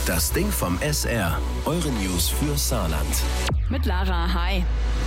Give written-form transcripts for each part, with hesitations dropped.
Das Ding vom SR. Eure News für Saarland. Mit Lara, hi.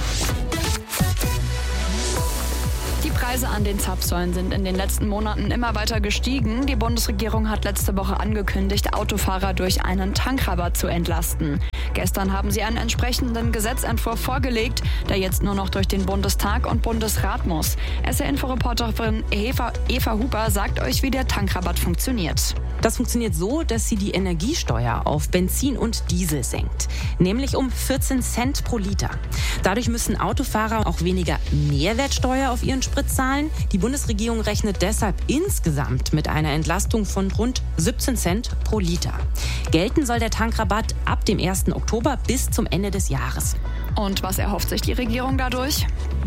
Die Preise an den Zapfsäulen sind in den letzten Monaten immer weiter gestiegen. Die Bundesregierung hat letzte Woche angekündigt, Autofahrer durch einen Tankrabatt zu entlasten. Gestern haben sie einen entsprechenden Gesetzentwurf vorgelegt, der jetzt nur noch durch den Bundestag und Bundesrat muss. SR-Info-Reporterin Eva Huber sagt euch, wie der Tankrabatt funktioniert. Das funktioniert so, dass sie die Energiesteuer auf Benzin und Diesel senkt, nämlich um 14 Cent pro Liter. Dadurch müssen Autofahrer auch weniger Mehrwertsteuer auf ihren Sprit zahlen. Die Bundesregierung rechnet deshalb insgesamt mit einer Entlastung von rund 17 Cent pro Liter. Gelten soll der Tankrabatt ab dem 1. Oktober bis zum Ende des Jahres. Und was erhofft sich die Regierung dadurch?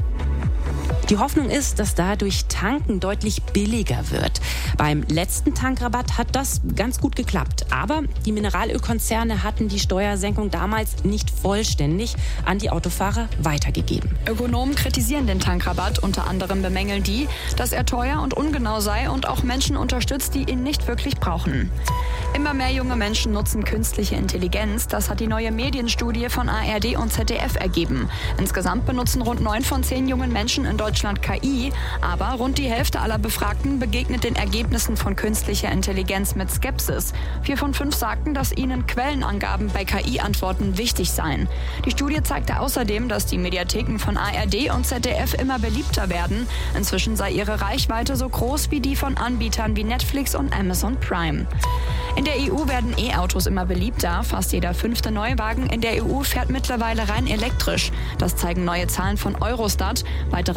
Die Hoffnung ist, dass dadurch Tanken deutlich billiger wird. Beim letzten Tankrabatt hat das ganz gut geklappt. Aber die Mineralölkonzerne hatten die Steuersenkung damals nicht vollständig an die Autofahrer weitergegeben. Ökonomen kritisieren den Tankrabatt. Unter anderem bemängeln die, dass er teuer und ungenau sei und auch Menschen unterstützt, die ihn nicht wirklich brauchen. Immer mehr junge Menschen nutzen künstliche Intelligenz. Das hat die neue Medienstudie von ARD und ZDF ergeben. Insgesamt benutzen rund 9 von 10 jungen Menschen in Deutschland KI. Aber rund die Hälfte aller Befragten begegnet den Ergebnissen von künstlicher Intelligenz mit Skepsis. 4 von 5 sagten, dass ihnen Quellenangaben bei KI-Antworten wichtig seien. Die Studie zeigte außerdem, dass die Mediatheken von ARD und ZDF immer beliebter werden. Inzwischen sei ihre Reichweite so groß wie die von Anbietern wie Netflix und Amazon Prime. In der EU werden E-Autos immer beliebter. Fast jeder 5. Neuwagen in der EU fährt mittlerweile rein elektrisch. Das zeigen neue Zahlen von Eurostat. Weitere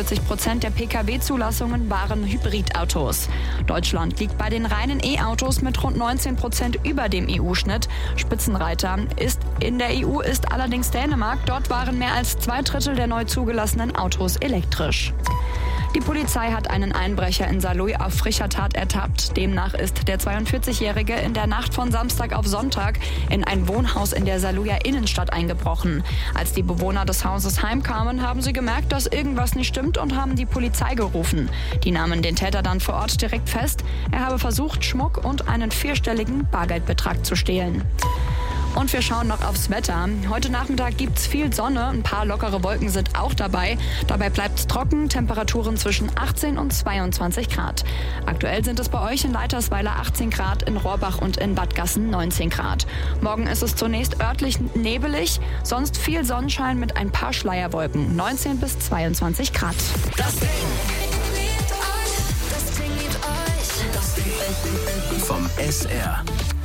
42% der Pkw-Zulassungen waren Hybridautos. Deutschland liegt bei den reinen E-Autos mit rund 19% über dem EU-Schnitt. Spitzenreiter in der EU ist allerdings Dänemark. Dort waren mehr als 2/3 der neu zugelassenen Autos elektrisch. Die Polizei hat einen Einbrecher in Saarlouis auf frischer Tat ertappt. Demnach ist der 42-Jährige in der Nacht von Samstag auf Sonntag in ein Wohnhaus in der Saarlouier Innenstadt eingebrochen. Als die Bewohner des Hauses heimkamen, haben sie gemerkt, dass irgendwas nicht stimmt und haben die Polizei gerufen. Die nahmen den Täter dann vor Ort direkt fest. Er habe versucht, Schmuck und einen 4-stelligen Bargeldbetrag zu stehlen. Und wir schauen noch aufs Wetter. Heute Nachmittag gibt's viel Sonne, ein paar lockere Wolken sind auch dabei. Dabei bleibt's trocken, Temperaturen zwischen 18 und 22 Grad. Aktuell sind es bei euch in Leitersweiler 18 Grad, in Rohrbach und in Bad Gassen 19 Grad. Morgen ist es zunächst örtlich nebelig, sonst viel Sonnenschein mit ein paar Schleierwolken, 19 bis 22 Grad. Das Ding vom SR.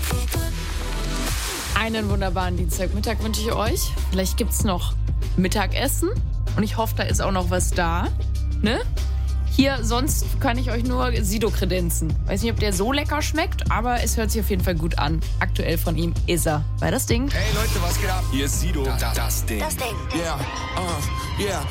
Einen wunderbaren Dienstagmittag wünsche ich euch. Vielleicht gibt's noch Mittagessen und ich hoffe, da ist auch noch was da. Ne? Hier, sonst kann ich euch nur Sido kredenzen. Weiß nicht, ob der so lecker schmeckt, aber es hört sich auf jeden Fall gut an. Aktuell von ihm ist er bei Das Ding. Hey Leute, was geht ab? Hier ist Sido. Das Ding. Das Ding. Yeah,